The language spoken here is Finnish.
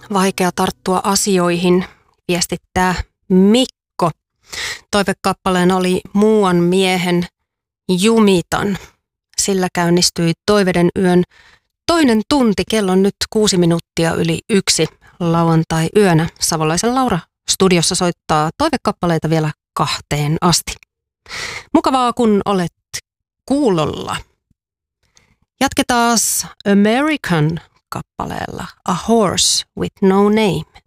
vaikea tarttua asioihin, viestittää Mikko. Toivekappaleen oli Muuan miehen Jumitan. Sillä käynnistyi Toiveiden yön toinen tunti. Kello on nyt 1:06 lauantai-yönä. Savolaisen Laura studiossa soittaa toivekappaleita vielä 2:00 asti. Mukavaa, kun olet kuulolla. Jatketaan American kappaleella A Horse with No Name.